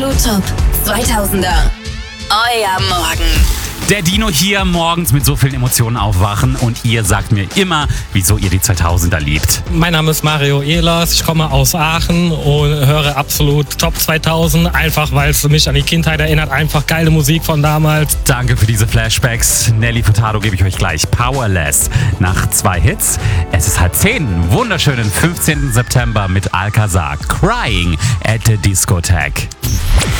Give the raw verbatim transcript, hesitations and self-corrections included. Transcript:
Absolut Top zweitausender. Euer Morgen. Der Dino hier morgens mit so vielen Emotionen aufwachen und ihr sagt mir immer, wieso ihr die zweitausender liebt. Mein Name ist Mario Ehlers, ich komme aus Aachen und höre absolut Top zweitausend, einfach weil es mich an die Kindheit erinnert, einfach geile Musik von damals. Danke für diese Flashbacks. Nelly Furtado gebe ich euch gleich. Powerless. Nach zwei Hits. Es ist halb zehn. Wunderschönen fünfzehnten September mit Alcazar. Crying at the Discotheque.